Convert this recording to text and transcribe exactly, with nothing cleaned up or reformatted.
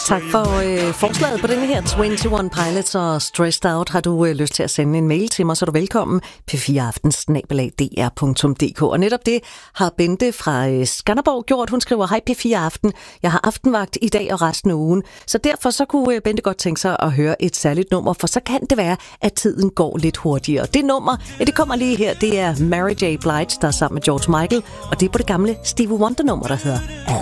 Tak for øh, forslaget på denne her enogtyve Pilots og Stressed Out. Har du øh, lyst til at sende en mail til mig, så er du velkommen. p fire aften snabel-a d r punktum d k. Og netop det har Bente fra øh, Skanderborg gjort. Hun skriver, hej P fire Aften. Jeg har aftenvagt i dag og resten af ugen. Så derfor så kunne øh, Bente godt tænke sig at høre et særligt nummer, for så kan det være, at tiden går lidt hurtigere. Det nummer, ja, det kommer lige her. Det er Mary J. Blige, der er sammen med George Michael. Og det er på det gamle Stevie Wonder-nummer, der hedder